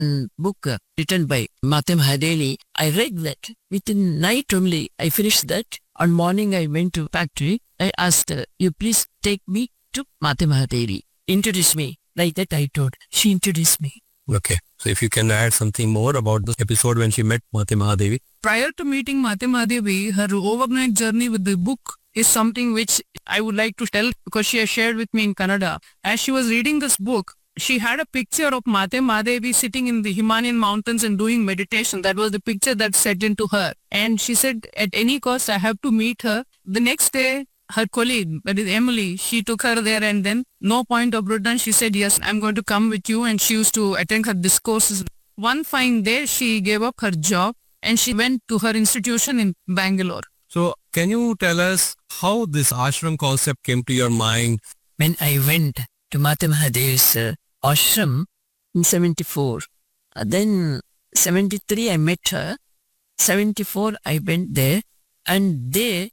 book written by Mahatma Hadeli. I read that. Within night only, I finished that. On morning, I went to factory. I asked her, you please take me to Mahatma Hadeli. Introduce me. Like that I told. She introduced me. Okay. So if you can add something more about this episode when she met Mate Mahadevi. Prior to meeting Mate Mahadevi, her overnight journey with the book is something which I would like to tell because she has shared with me in Kannada. As she was reading this book, she had a picture of Mate Mahadevi sitting in the Himalayan mountains and doing meditation. That was the picture that set into her. And she said, at any cost, I have to meet her. The next day, her colleague, that is Emily, she took her there and then no point of return. She said, yes, I'm going to come with you. And she used to attend her discourses. One fine day, she gave up her job and she went to her institution in Bangalore. So can you tell us how this ashram concept came to your mind? When I went to Mahatma Mahadevi's ashram in 74, then 73 I met her, 74 I went there, and there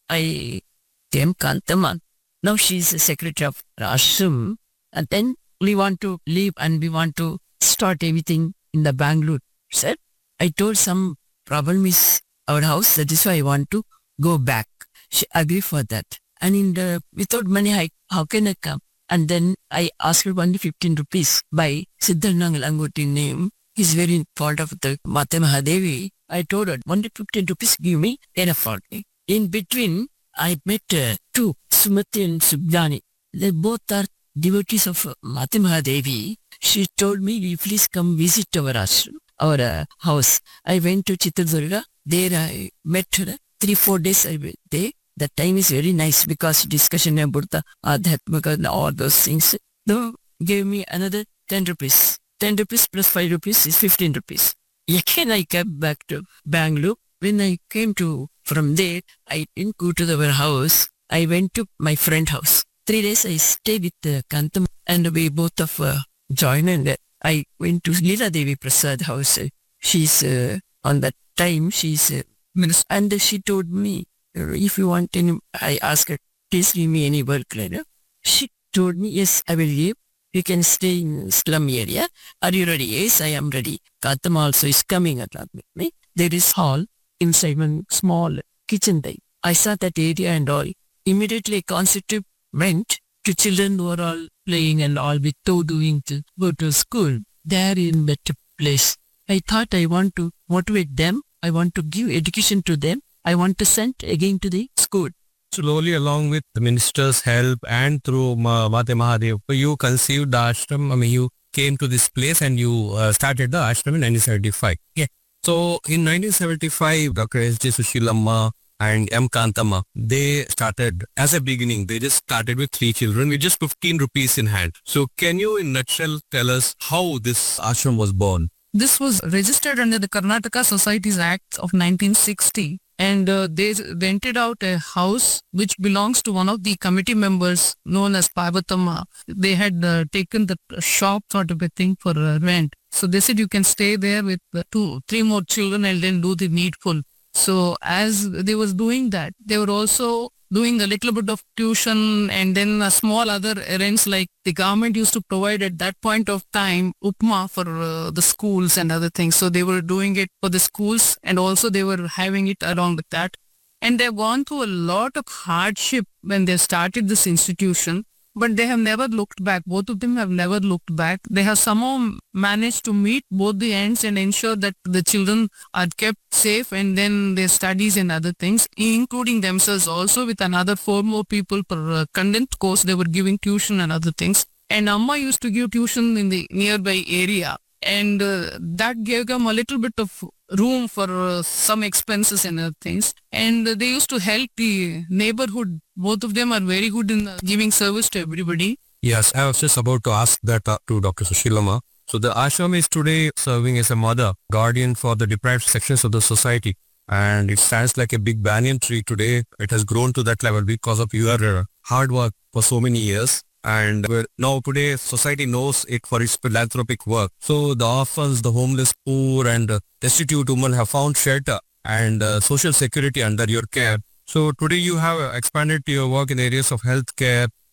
I came Kantama. Now she is the secretary of ashram, and then we want to leave and we want to start everything in the Bangalore. Said, I told some problem is our house, that is why I want to go back. She agreed for that. And in the without money, how can I come? And then I asked her only 15 rupees by Siddhartha Langoti name. He's very fond of the Mahatma Mahadevi. I told her, only 15 rupees give me, enough for me. In between, I met two, Sumati and Subjani. They both are devotees of Mahatma Mahadevi. She told me, you please come visit our ashram, our house. I went to Chitradurga. There I met her. 3-4 days I went there. The time is very nice because discussion about the Adhyatmaka and all those things. They gave me another 10 rupees. 10 rupees plus 5 rupees is 15 rupees. Again I came back to Bangalore. When I came to from there, I didn't go to our house. I went to my friend's house. 3 days I stayed with Kantam and we both of joined, and I went to Leela Devi Prasad house. She's on that time she's minister, and she told me, if you want any, I asked her, please give me any work later. She told me, yes, I will give. You can stay in slum area. Are you ready? Yes, I am ready. Katam also is coming along with me. There is hall inside one small kitchen there. I saw that area and all. Immediately constitute went to children who are all playing and all without doing to go to school. They are in better place. I thought I want to motivate them. I want to give education to them. I want to send again to the school. Slowly, along with the minister's help and through Mate Mahadev, you conceived the ashram. I mean, you came to this place and you started the ashram in 1975. Yeah. So in 1975, Dr. S.J. Sushilamma and M. Kantama, they started as a beginning. They just started with 3 children with just 15 rupees in hand. So can you in nutshell tell us how this ashram was born? This was registered under the Karnataka Societies Act of 1960. And they rented out a house which belongs to one of the committee members known as Parvatama. They had taken the shop sort of a thing for rent. So they said you can stay there with 2-3 more children and then do the needful. So as they was doing that, they were also doing a little bit of tuition and then a small other errands, like the government used to provide at that point of time upma for the schools and other things. So they were doing it for the schools and also they were having it along with that. And they've gone through a lot of hardship when they started this institution, but they have never looked back. Both of them have never looked back. They have somehow managed to meet both the ends and ensure that the children are kept safe and then their studies and other things, including themselves also with another 4 more people per condensed course. They were giving tuition and other things. And Amma used to give tuition in the nearby area. And that gave them a little bit of room for some expenses and other things. And they used to help the neighborhood. Both of them are very good in giving service to everybody. Yes, I was just about to ask that to Dr. Sushilamma. So the ashram is today serving as a mother, guardian for the deprived sections of the society. And it stands like a big banyan tree today. It has grown to that level because of your hard work for so many years. And now today society knows it for its philanthropic work. So the orphans, the homeless, poor and destitute women have found shelter and social security under your care. So today you have expanded your work in areas of healthcare,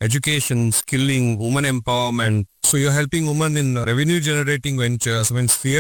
education, skilling, women empowerment. So you're helping women in revenue generating ventures when